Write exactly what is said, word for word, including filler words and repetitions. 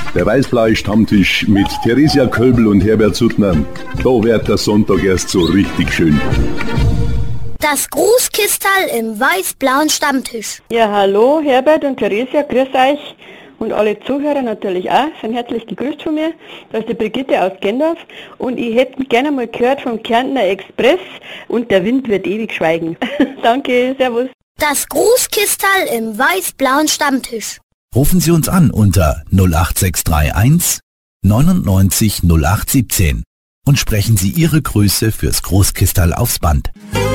Der Weißblaue Stammtisch mit Theresia Kölbl und Herbert Suttner. Da wird der Sonntag erst so richtig schön. Das Großkistal im weiß-blauen Stammtisch. Ja, hallo Herbert und Theresia, grüß euch. Und alle Zuhörer natürlich auch, sind herzlich gegrüßt von mir. Das ist die Brigitte aus Gendorf. Und ich hätte gerne mal gehört vom Kärntner Express und der Wind wird ewig schweigen. Danke, servus. Das Großkistal im weiß-blauen Stammtisch. Rufen Sie uns an unter null acht sechs drei eins neunundneunzig null acht siebzehn und sprechen Sie Ihre Grüße fürs Großkistal aufs Band.